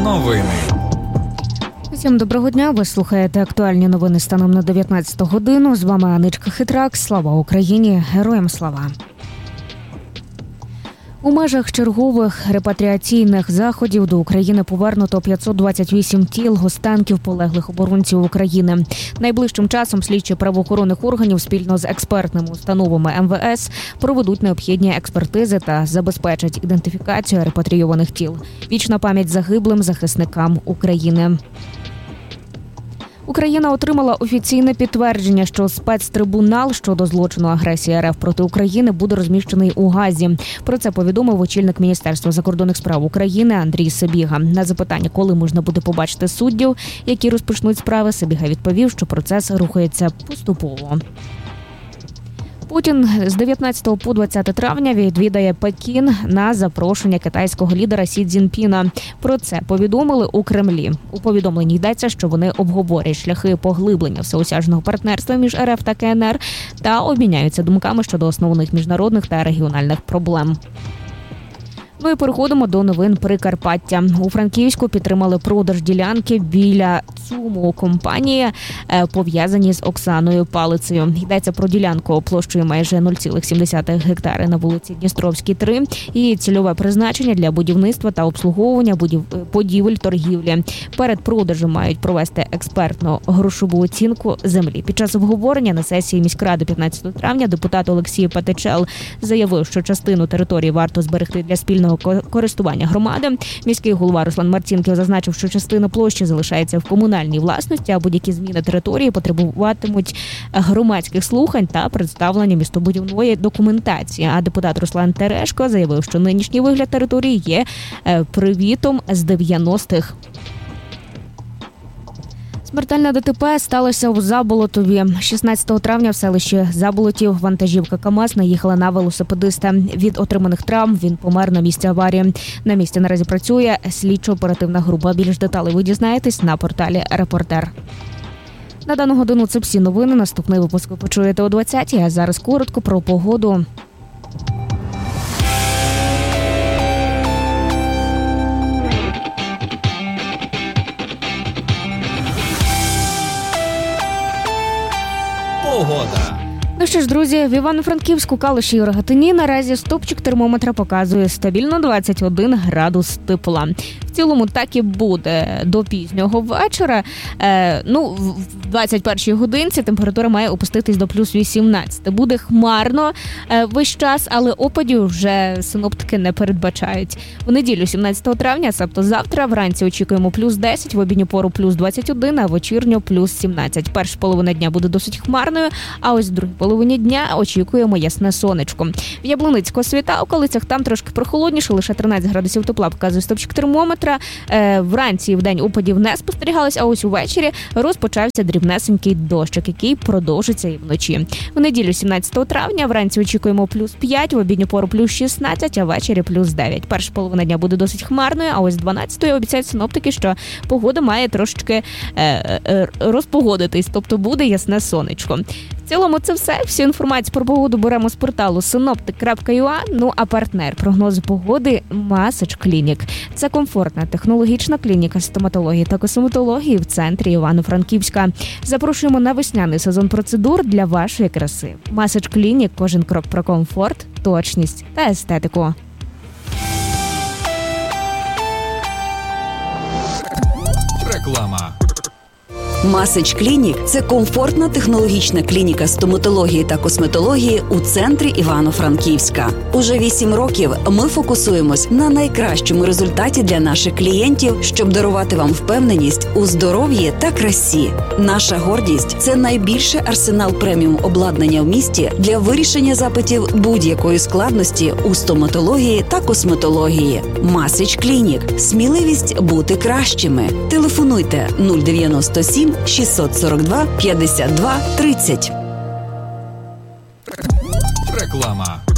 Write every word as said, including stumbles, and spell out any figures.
Новини. Всім доброго дня, ви слухаєте актуальні новини станом на дев'ятнадцяту годину. З вами Аничка Хитрак. Слава Україні! Героям слава! У межах чергових репатріаційних заходів до України повернуто п'ятсот двадцять вісім тіл останків полеглих оборонців України. Найближчим часом слідчі правоохоронних органів спільно з експертними установами ем ве ес проведуть необхідні експертизи та забезпечать ідентифікацію репатрійованих тіл. Вічна пам'ять загиблим захисникам України. Україна отримала офіційне підтвердження, що спецтрибунал щодо злочину агресії РФ проти України буде розміщений у Гаазі. Про це повідомив очільник Міністерства закордонних справ України Андрій Сибіга. На запитання, коли можна буде побачити суддів, які розпочнуть справи, Сибіга відповів, що процес рухається поступово. Путін з дев'ятнадцятого по двадцяте травня відвідає Пекін на запрошення китайського лідера Сі Цзіньпіна. Про це повідомили у Кремлі. У повідомленні йдеться, що вони обговорять шляхи поглиблення всеосяжного партнерства між РФ та ка ен ер та обміняються думками щодо основних міжнародних та регіональних проблем. Ну і переходимо до новин Прикарпаття. У Франківську підтримали продаж ділянки біля ЦУМу компанії, пов'язані з Оксаною Палицею. Йдеться про ділянку площею майже нуль цілих сім десятих гектари на вулиці Дністровській, три. Її цільове призначення для будівництва та обслуговування будів... будівель торгівлі. Перед продажем мають провести експертну грошову оцінку землі. Під час обговорення на сесії міськради п'ятнадцятого травня депутат Олексій Патичел заявив, що частину території варто зберегти для спільного користування громади. Міський голова Руслан Марцінків зазначив, що частина площі залишається в комунальній власності, а будь-які зміни території потребуватимуть громадських слухань та представлення містобудівної документації. А депутат Руслан Терешко заявив, що нинішній вигляд території є привітом з дев'яностих. Смертельне ДТП сталося у Заболотові. шістнадцятого травня в селищі Заболотів вантажівка КАМАЗ наїхала на велосипедиста. Від отриманих травм він помер на місці аварії. На місці наразі працює слідчо-оперативна група. Більш деталей ви дізнаєтесь на порталі «Репортер». На дану годину це всі новини. Наступний випуск ви почуєте о двадцятій, а зараз коротко про погоду. Погода. Ну що ж, друзі, в Івано-Франківську, Калуші і Рогатині наразі стопчик термометра показує стабільно двадцять один градус тепла. В цілому так і буде до пізнього вечора. Е, ну, в двадцять першій годинці температура має опуститись до плюс вісімнадцять. Буде хмарно е, весь час, але опадів вже синоптики не передбачають. У неділю, сімнадцятого травня, тобто завтра, вранці очікуємо плюс десять, в обідню пору плюс двадцять один, а вечірню плюс сімнадцять. Перша половина дня буде досить хмарною, а ось в другій половині дня очікуємо ясне сонечко. В Яблуницько-Світа, околицях там трошки прохолодніше, лише тринадцять градусів тепла показує стопчик термометра. Вранці і вдень опадів не спостерігалось, а ось увечері розпочався дрібнесенький дощик, який продовжиться і вночі. В неділю, сімнадцятого травня, вранці очікуємо плюс п'ять, в обідню пору плюс шістнадцять, а ввечері плюс дев'ять. Перша половина дня буде досить хмарною, а ось дванадцятої обіцяють синоптики, що погода має трошечки е, е, розпогодитись, тобто буде ясне сонечко. В цілому це все. Всю інформацію про погоду беремо з порталу синоптик крапка ю а. Ну а партнер прогнозу погоди Massage Clinic. Це комфортна технологічна клініка стоматології та косметології в центрі Івано-Франківська. Запрошуємо на весняний сезон процедур для вашої краси. Massage Clinic – кожен крок про комфорт, точність та естетику. Реклама. Massage Clinic – це комфортна технологічна клініка стоматології та косметології у центрі Івано-Франківська. Уже вісім років ми фокусуємось на найкращому результаті для наших клієнтів, щоб дарувати вам впевненість у здоров'ї та красі. Наша гордість – це найбільший арсенал преміум обладнання в місті для вирішення запитів будь-якої складності у стоматології та косметології. Massage Clinic – сміливість бути кращими. Телефонуйте нуль дев'яносто сім шістсот сорок два п'ятдесят два тридцять. Реклама.